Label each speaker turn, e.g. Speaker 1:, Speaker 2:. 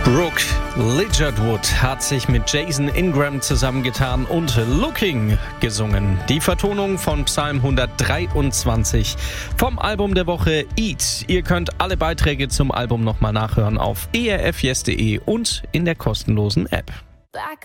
Speaker 1: Brooke Ligertwood hat sich mit Jason Ingram zusammengetan und Looking gesungen. Die Vertonung von Psalm 123 vom Album der Woche Eat. Ihr könnt alle Beiträge zum Album nochmal nachhören auf erfyes.de und in der kostenlosen App.